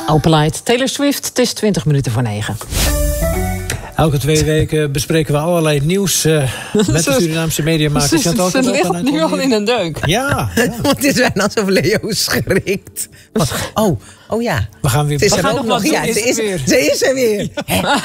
Open Light, Taylor Swift, het is 20 minuten voor 9. Elke 2 weken bespreken we allerlei nieuws met de Surinaamse mediamakers. Ze ligt nu al in een deuk. Ja. Want het is bijna alsof Leo schrikt. Oh ja. We gaan weer. Ze is er weer. Ja.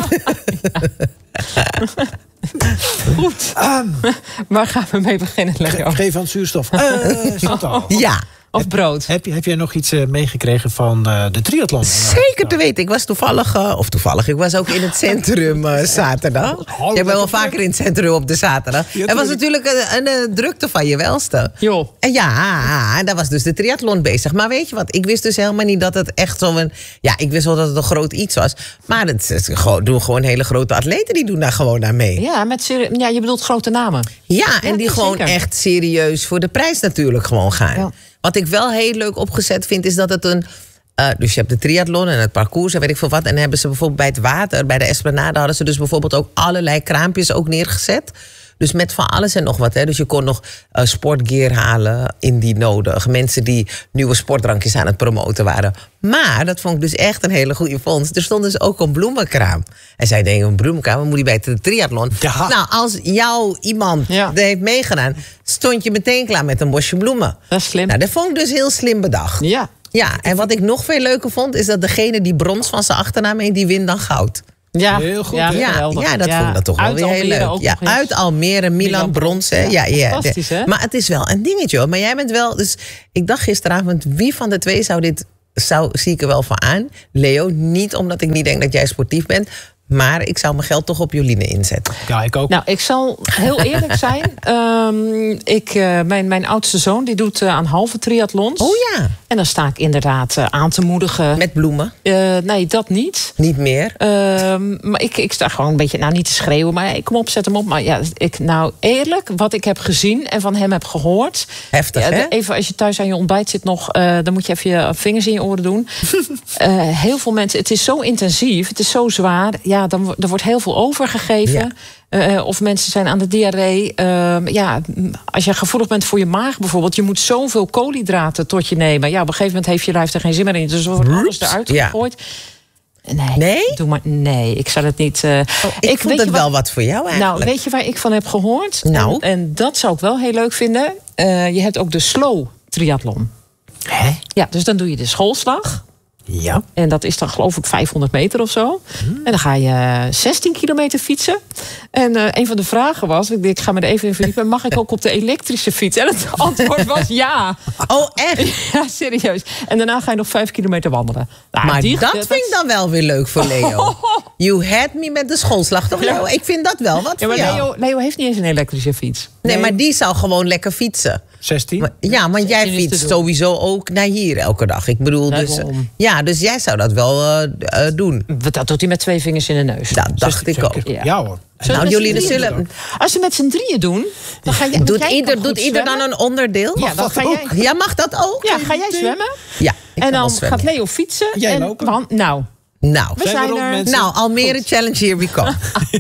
Goed. Waar gaan we mee beginnen, Leo? Geef aan zuurstof. Chantal. Ja. Of brood. Heb jij nog iets meegekregen van de triathlon? Zeker te weten. Ik was toevallig, ik was ook in het centrum zaterdag. Ik ben wel vaker in het centrum op de zaterdag. Het was natuurlijk een drukte van je welste. Jo. En ja, daar was dus de triathlon bezig. Maar weet je wat, ik wist dus helemaal niet dat het echt zo'n... Ja, ik wist wel dat het een groot iets was. Maar het doen gewoon hele grote atleten, die doen daar gewoon aan mee. Ja, je bedoelt grote namen. Ja, en die gewoon echt serieus voor de prijs natuurlijk gewoon gaan. Ja. Wat ik wel heel leuk opgezet vind, is dat het een... dus je hebt de triathlon en het parcours en weet ik veel wat. En dan hebben ze bijvoorbeeld bij het water, bij de Esplanade... hadden ze dus bijvoorbeeld ook allerlei kraampjes ook neergezet. Dus met van alles en nog wat. Hè. Dus je kon nog sportgear halen indien nodig. Mensen die nieuwe sportdrankjes aan het promoten waren. Maar dat vond ik dus echt een hele goede vondst. Er stond dus ook een bloemenkraam. En zij denken, een bloemenkraam, wat moet die bij de triathlon? Ja. Nou, als iemand heeft meegedaan... stond je meteen klaar met een bosje bloemen. Dat is slim. Nou, dat vond ik dus heel slim bedacht. Ja. Ja, en wat ik nog veel leuker vond... is dat degene die brons van zijn achternaam heeft, die wint dan goud. Ja, heel goed. Ja, dat vond ik dat toch wel weer heel leuk. Ja, uit Almere, Milan brons. Ja, fantastisch, hè? Maar het is wel een dingetje, hoor. Maar jij bent wel... Dus ik dacht gisteravond, wie van de twee zie ik er wel voor aan? Leo, niet omdat ik niet denk dat jij sportief bent... maar ik zou mijn geld toch op Joline inzetten. Ja, ik ook. Nou, ik zal heel eerlijk zijn. Mijn oudste zoon die doet aan halve triathlons. Oh ja. En dan sta ik inderdaad aan te moedigen. Met bloemen? Nee, dat niet. Niet meer? Maar ik sta gewoon een beetje, niet te schreeuwen. Maar kom op, zet hem op. Maar ja, eerlijk, wat ik heb gezien en van hem heb gehoord. Heftig, hè? Even als je thuis aan je ontbijt zit nog, dan moet je even je vingers in je oren doen. Heel veel mensen, het is zo intensief, het is zo zwaar. Ja, er wordt heel veel overgegeven. Ja. Of mensen zijn aan de diarree. Als je gevoelig bent voor je maag bijvoorbeeld... je moet zoveel koolhydraten tot je nemen. Ja, op een gegeven moment heeft je lijf er geen zin meer in. Dus er wordt alles eruit gegooid. Nee, ik zou het niet... ik vond het wel wat voor jou eigenlijk. Nou, weet je waar ik van heb gehoord? Nou. En dat zou ik wel heel leuk vinden. Je hebt ook de slow triathlon. Hè? Ja, dus dan doe je de schoolslag... Ja. En dat is dan geloof ik 500 meter of zo. En dan ga je 16 kilometer fietsen. En een van de vragen was, ik ga me er even in verdiepen... mag ik ook op de elektrische fiets? En het antwoord was ja. Oh, echt? Ja, serieus. En daarna ga je nog 5 kilometer wandelen. Nou, maar dat vind ik dan wel weer leuk voor Leo. You had me met de schoolslag, toch Leo? Ik vind dat wel wat voor jou. Leo heeft niet eens een elektrische fiets. Nee, maar die zou gewoon lekker fietsen. 16? Maar, want jij fietst sowieso ook naar hier elke dag. Ik bedoel, dus jij zou dat wel doen. Dat doet hij met 2 vingers in de neus. Dat dacht ik ook. Ja hoor. Nou, jullie zullen... Als ze met z'n drieën doen, dan ga jij... Doet ieder dan een onderdeel? Ja, dat ga jij. Ja, mag dat ook? Ja, ga jij zwemmen? Ja. En dan gaat Leo fietsen. Jij lopen? We zijn er. Nou, Almere Challenge, here we come.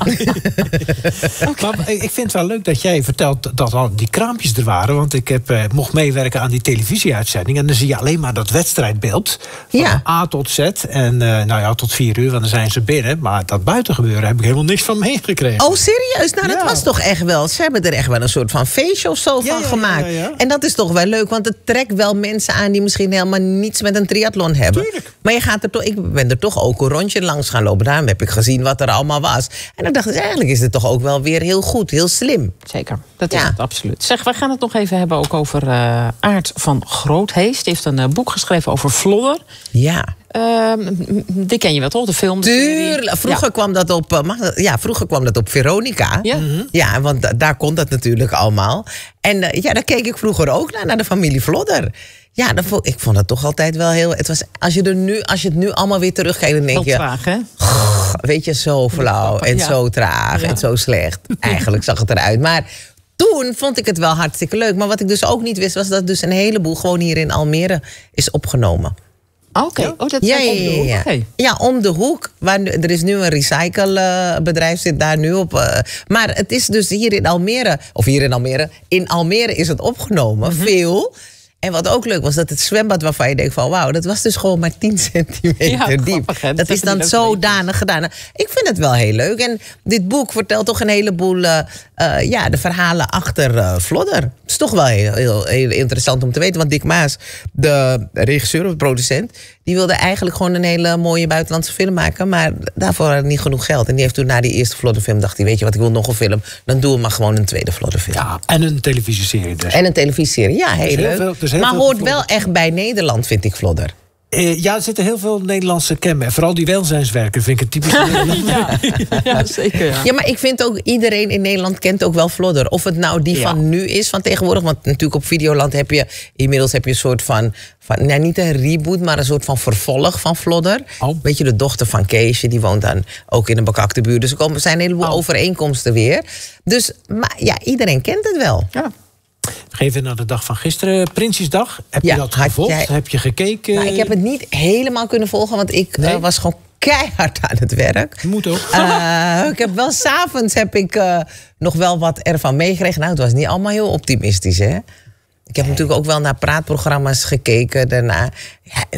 Maar ik vind het wel leuk dat jij vertelt dat al die kraampjes er waren. Want ik mocht meewerken aan die televisieuitzending. En dan zie je alleen maar dat wedstrijdbeeld. Van A tot Z. En tot 4 uur, want dan zijn ze binnen. Maar dat buitengebeuren heb ik helemaal niks van meegekregen. Oh, serieus? Nou, dat was toch echt wel... Ze hebben er echt wel een soort van feestje of zo van gemaakt. Ja. En dat is toch wel leuk, want het trekt wel mensen aan... die misschien helemaal niets met een triathlon hebben. Tuurlijk. Maar je gaat er toch... Ik ben er toch ook een rondje langs gaan lopen. Daarom heb ik gezien wat er allemaal was. En dan dacht ik, eigenlijk is het toch ook wel weer heel goed, heel slim. Zeker, dat is het absoluut. Zeg, we gaan het nog even hebben ook over Aart van Groothees. Die heeft een boek geschreven over Vlodder. Ja. Die ken je wel, toch? De film. Tuurlijk. Vroeger kwam dat op Veronica. Ja. Ja, want daar kon dat natuurlijk allemaal. En daar keek ik vroeger ook naar de familie Vlodder. Ja, ik vond het toch altijd wel heel... Het was, als je het nu allemaal weer terugkijkt, dan denk je... Heel traag, hè? Weet je, zo flauw en zo traag en zo slecht. Eigenlijk zag het eruit. Maar toen vond ik het wel hartstikke leuk. Maar wat ik dus ook niet wist, was dat dus een heleboel gewoon hier in Almere is opgenomen. Oké. Ja? Oh, dat is om de hoek. Okay. Ja, om de hoek. Er is nu een recyclebedrijf, zit daar nu op. Maar het is dus hier in Almere... In Almere is het opgenomen, veel... En wat ook leuk was, dat het zwembad waarvan je denkt van... wauw, dat was dus gewoon maar 10 centimeter diep. Grappig, dat is dan zodanig gedaan. Ik vind het wel heel leuk. En dit boek vertelt toch een heleboel de verhalen achter Vlodder. Het is toch wel heel interessant om te weten. Want Dick Maas, de regisseur of de producent... die wilde eigenlijk gewoon een hele mooie buitenlandse film maken. Maar daarvoor had hij niet genoeg geld. En die heeft toen na die eerste Vlodder-film dacht hij... weet je wat, ik wil nog een film. Dan doen we maar gewoon een tweede Vlodder-film. Ja, en een televisieserie dus. En een televisieserie, ja, heel leuk. Maar hoort wel echt bij Nederland, vind ik, Vlodder. Ja, er zitten heel veel Nederlandse kenmerken. Vooral die welzijnswerkers vind ik het typisch Nederland. Ja, zeker. Ja, maar ik vind ook iedereen in Nederland kent ook wel Vlodder. Of het nou die van nu is, van tegenwoordig. Want natuurlijk op Videoland heb je inmiddels een soort van niet een reboot, maar een soort van vervolg van Vlodder. Weet je, de dochter van Keesje, die woont dan ook in een bekakte buurt. Dus er zijn een heleboel overeenkomsten weer. Dus, maar ja, iedereen kent het wel. Ja. Even naar de dag van gisteren, Prinsjesdag. Heb je dat gevolgd? Heb je gekeken? Nou, ik heb het niet helemaal kunnen volgen, want ik was gewoon keihard aan het werk. Je moet ook. Ik heb wel 's avonds nog wel wat ervan meegekregen. Nou, het was niet allemaal heel optimistisch, hè? Ik heb natuurlijk ook wel naar praatprogramma's gekeken daarna. Ja,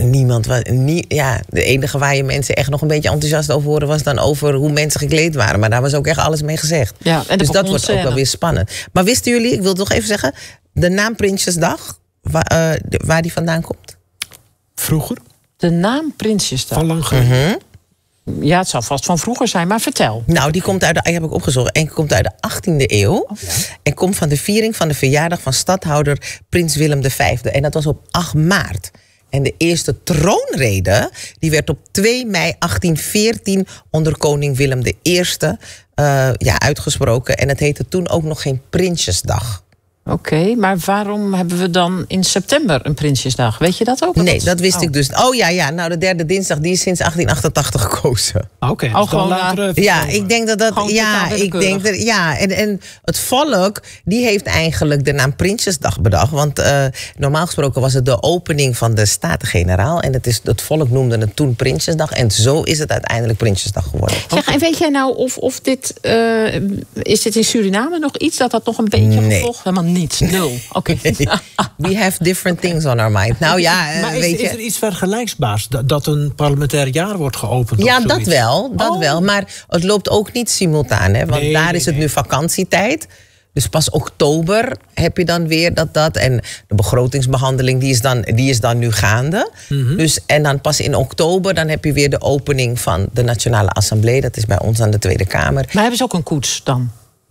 de enige waar je mensen echt nog een beetje enthousiast over horen... was dan over hoe mensen gekleed waren. Maar daar was ook echt alles mee gezegd. Ja, en dus dat wordt ook wel weer spannend. Maar wisten jullie, ik wil toch even zeggen... de naam Prinsjesdag, waar die vandaan komt? Vroeger? De naam Prinsjesdag? Van lang geleden. Ja, het zal vast van vroeger zijn, maar vertel. Nou, die komt heb ik opgezocht. En komt uit de 18e eeuw. En komt van de viering van de verjaardag van stadhouder Prins Willem V. En dat was op 8 maart. En de eerste troonrede die werd op 2 mei 1814 onder koning Willem I uitgesproken. En het heette toen ook nog geen Prinsjesdag. Oké, maar waarom hebben we dan in september een Prinsjesdag? Weet je dat ook? Nee, dat wist ik dus. Nou, de derde dinsdag, die is sinds 1888 gekozen. Oké. Gewoon later. Ja, ik denk dat dat... En het volk, die heeft eigenlijk de naam Prinsjesdag bedacht. Want normaal gesproken was het de opening van de Staten-Generaal. En het volk noemde het toen Prinsjesdag. En zo is het uiteindelijk Prinsjesdag geworden. Zeg, en weet jij nou of dit... is dit in Suriname nog iets dat nog een beetje gevolgd? Helemaal niets, nul. Oké. We have different things on our mind. Nou ja, maar is er iets vergelijkbaars? Dat een parlementair jaar wordt geopend? Ja, dat wel. Maar het loopt ook niet simultaan. Hè? Want daar is het nu vakantietijd. Dus pas oktober heb je dan weer dat. En de begrotingsbehandeling die is dan nu gaande. Mm-hmm. Dus, en dan pas in oktober dan heb je weer de opening van de Nationale Assemblée. Dat is bij ons aan de Tweede Kamer. Maar hebben ze ook een koets dan?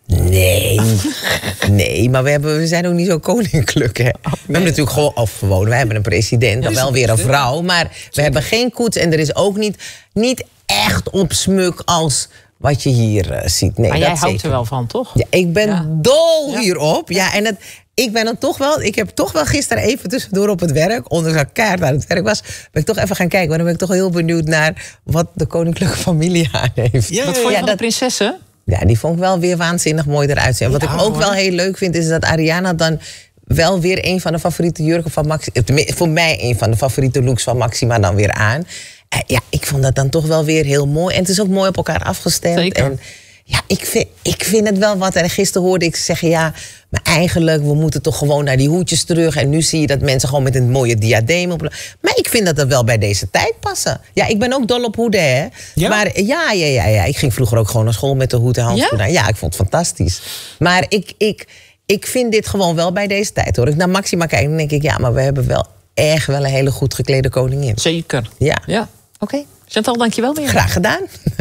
Nee, maar we zijn ook niet zo koninklijk. Hè. We hebben natuurlijk gewoon, we hebben een president, dan wel weer een vrouw. Maar we hebben geen koets en er is ook niet echt op smuk als wat je hier ziet. Nee, maar jij houdt er wel van, toch? Ja, ik ben dol hierop. Ja, en ik heb toch wel gisteren even tussendoor op het werk, ondanks dat ik keihard aan het werk was, ben ik toch even gaan kijken. Want dan ben ik toch heel benieuwd naar wat de koninklijke familie aan heeft. Wat vond je van de prinsessen? Ja, die vond ik wel weer waanzinnig mooi eruit zien. Wat ik ook wel heel leuk vind, is dat Ariana dan wel weer een van de favoriete jurken van Maxima... voor mij een van de favoriete looks van Maxima dan weer aan. Ja, ik vond dat dan toch wel weer heel mooi. En het is ook mooi op elkaar afgestemd. Zeker. En ja, ik vind het wel wat. En gisteren hoorde ik zeggen, maar eigenlijk, we moeten toch gewoon naar die hoedjes terug. En nu zie je dat mensen gewoon met een mooie diadeem op. Maar ik vind dat wel bij deze tijd passen. Ja, ik ben ook dol op hoeden, hè. Ja? Maar ja. Ik ging vroeger ook gewoon naar school met de hoed en handschoenen. Ja, ik vond het fantastisch. Maar ik vind dit gewoon wel bij deze tijd, hoor. Ik naar Maxima kijk, dan denk ik, maar we hebben wel echt wel een hele goed geklede koningin. Zeker. Ja. Oké. Chantal, dankjewel weer. Graag gedaan.